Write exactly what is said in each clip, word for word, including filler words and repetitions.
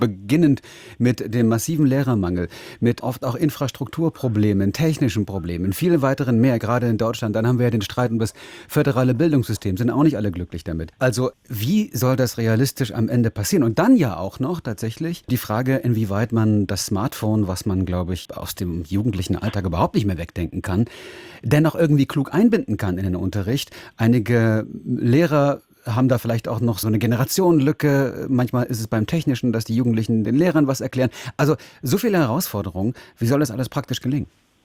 Beginnend mit dem massiven Lehrermangel, mit oft auch Infrastrukturproblemen, technischen Problemen, vielen weiteren mehr, gerade in Deutschland. Dann haben wir ja den Streit um das föderale Bildungssystem, sind auch nicht alle glücklich damit. Also wie soll das realistisch am Ende passieren? Und dann ja auch noch tatsächlich die Frage, inwieweit man das Smartphone, was man, glaube ich, aus dem jugendlichen Alltag überhaupt nicht mehr wegdenken kann, dennoch irgendwie klug einbinden kann in den Unterricht. Einige Lehrer haben da vielleicht auch noch so eine Generationenlücke. Manchmal ist es beim Technischen, dass die Jugendlichen den Lehrern was erklären. Also so viele Herausforderungen. Wie soll das alles praktisch gelingen?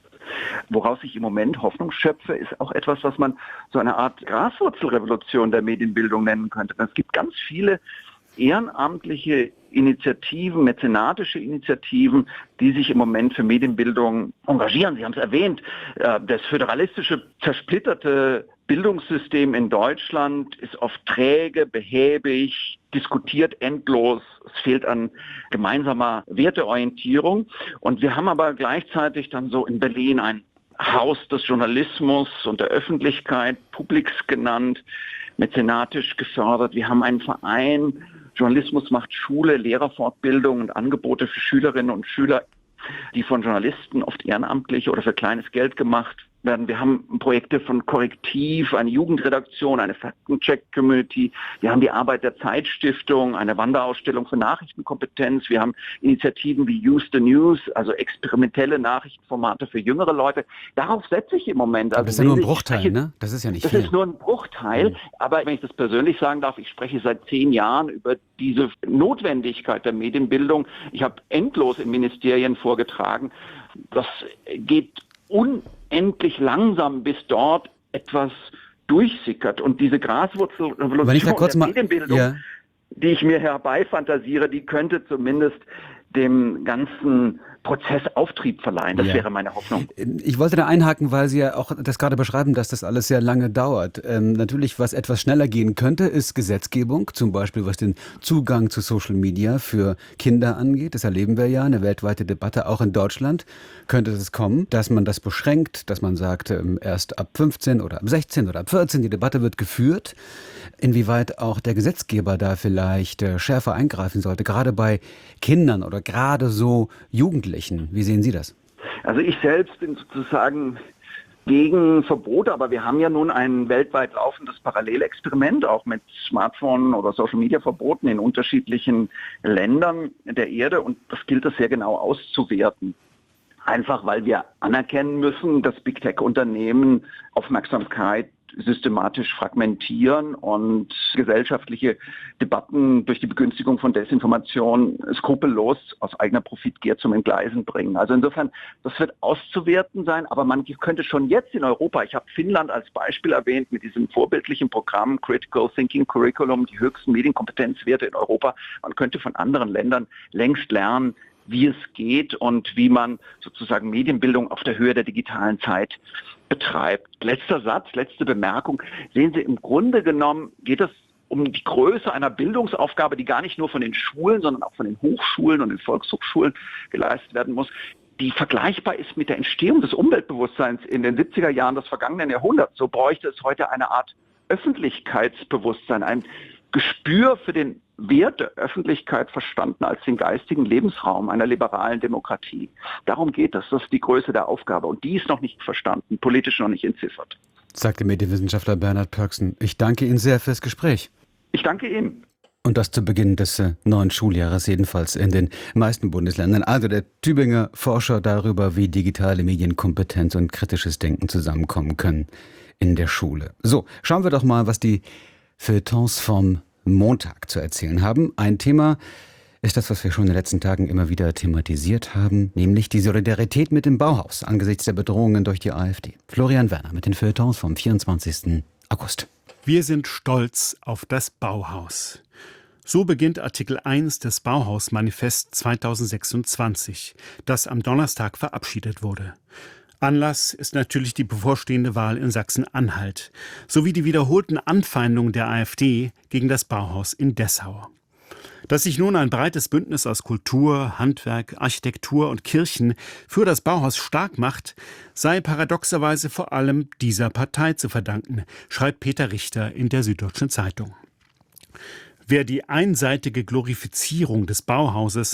Woraus ich im Moment Hoffnung schöpfe, ist auch etwas, was man so eine Art Graswurzelrevolution der Medienbildung nennen könnte. Es gibt ganz viele ehrenamtliche Initiativen, mäzenatische Initiativen, die sich im Moment für Medienbildung engagieren. Sie haben es erwähnt, das föderalistische, zersplitterte Bildungssystem in Deutschland ist oft träge, behäbig, diskutiert endlos. Es fehlt an gemeinsamer Werteorientierung. Und wir haben aber gleichzeitig dann so in Berlin ein Haus des Journalismus und der Öffentlichkeit, Publix genannt, mäzenatisch gefördert. Wir haben einen Verein, Journalismus macht Schule, Lehrerfortbildung und Angebote für Schülerinnen und Schüler, die von Journalisten oft ehrenamtlich oder für kleines Geld gemacht werden. Wir haben Projekte von Korrektiv, eine Jugendredaktion, eine Faktencheck-Community. Wir haben die Arbeit der Zeitstiftung, eine Wanderausstellung für Nachrichtenkompetenz. Wir haben Initiativen wie Use the News, also experimentelle Nachrichtenformate für jüngere Leute. Darauf setze ich im Moment. Also das ist ja nur ein Bruchteil, spreche, ne? Das ist ja nicht das viel. Das ist nur ein Bruchteil. Mhm. Aber wenn ich das persönlich sagen darf, ich spreche seit zehn Jahren über diese Notwendigkeit der Medienbildung. Ich habe endlos in Ministerien vorgetragen. Das geht unendlich langsam, bis dort etwas durchsickert. Und diese Graswurzelrevolution der mal, Medienbildung, ja. die ich mir herbeifantasiere, die könnte zumindest dem ganzen Prozess Auftrieb verleihen. Das ja. wäre meine Hoffnung. Ich wollte da einhaken, weil Sie ja auch das gerade beschreiben, dass das alles sehr lange dauert. Ähm, natürlich, was etwas schneller gehen könnte, ist Gesetzgebung, zum Beispiel was den Zugang zu Social Media für Kinder angeht. Das erleben wir ja, eine weltweite Debatte, auch in Deutschland könnte es kommen, dass man das beschränkt, dass man sagt, ähm, erst ab fünfzehn oder ab sechzehn oder ab vierzehn, die Debatte wird geführt. Inwieweit auch der Gesetzgeber da vielleicht äh, schärfer eingreifen sollte, gerade bei Kindern oder gerade so Jugendlichen. Wie sehen Sie das? Also ich selbst bin sozusagen gegen Verbote, aber wir haben ja nun ein weltweit laufendes Parallelexperiment, auch mit Smartphone- oder Social-Media-Verboten in unterschiedlichen Ländern der Erde, und das gilt es sehr genau auszuwerten. Einfach weil wir anerkennen müssen, dass Big-Tech-Unternehmen Aufmerksamkeit systematisch fragmentieren und gesellschaftliche Debatten durch die Begünstigung von Desinformation skrupellos aus eigener Profitgier zum Entgleisen bringen. Also insofern, das wird auszuwerten sein, aber man könnte schon jetzt in Europa, ich habe Finnland als Beispiel erwähnt, mit diesem vorbildlichen Programm Critical Thinking Curriculum, die höchsten Medienkompetenzwerte in Europa, man könnte von anderen Ländern längst lernen, wie es geht und wie man sozusagen Medienbildung auf der Höhe der digitalen Zeit betreibt. Letzter Satz, letzte Bemerkung. Sehen Sie, im Grunde genommen geht es um die Größe einer Bildungsaufgabe, die gar nicht nur von den Schulen, sondern auch von den Hochschulen und den Volkshochschulen geleistet werden muss, die vergleichbar ist mit der Entstehung des Umweltbewusstseins in den siebziger Jahren des vergangenen Jahrhunderts. So bräuchte es heute eine Art Öffentlichkeitsbewusstsein, ein Gespür für den Wert der Öffentlichkeit, verstanden als den geistigen Lebensraum einer liberalen Demokratie. Darum geht es. Das ist die Größe der Aufgabe. Und die ist noch nicht verstanden, politisch noch nicht entziffert. Sagt der Medienwissenschaftler Bernhard Pörksen. Ich danke Ihnen sehr fürs Gespräch. Ich danke Ihnen. Und das zu Beginn des äh, neuen Schuljahres, jedenfalls in den meisten Bundesländern. Also der Tübinger Forscher darüber, wie digitale Medienkompetenz und kritisches Denken zusammenkommen können in der Schule. So, schauen wir doch mal, was die Feuilletons vom Montag zu erzählen haben. Ein Thema ist das, was wir schon in den letzten Tagen immer wieder thematisiert haben, nämlich die Solidarität mit dem Bauhaus angesichts der Bedrohungen durch die AfD. Florian Werner mit den Feuilletons vom vierundzwanzigsten August. Wir sind stolz auf das Bauhaus. So beginnt Artikel eins des Bauhaus-Manifest zweitausendsechsundzwanzig, das am Donnerstag verabschiedet wurde. Anlass ist natürlich die bevorstehende Wahl in Sachsen-Anhalt sowie die wiederholten Anfeindungen der AfD gegen das Bauhaus in Dessau. Dass sich nun ein breites Bündnis aus Kultur, Handwerk, Architektur und Kirchen für das Bauhaus stark macht, sei paradoxerweise vor allem dieser Partei zu verdanken, schreibt Peter Richter in der Süddeutschen Zeitung. Wer die einseitige Glorifizierung des Bauhauses